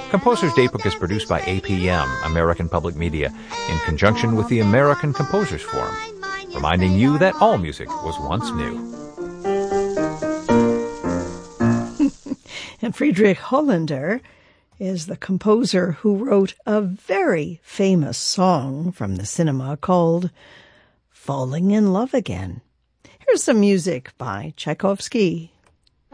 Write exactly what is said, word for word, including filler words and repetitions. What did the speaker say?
Composer's Daybook is produced by A P M, American Public Media, in conjunction with the American Composers Forum, reminding you that all music was once new. And Friedrich Hollander is the composer who wrote a very famous song from the cinema called Falling in Love Again. Here's some music by Tchaikovsky.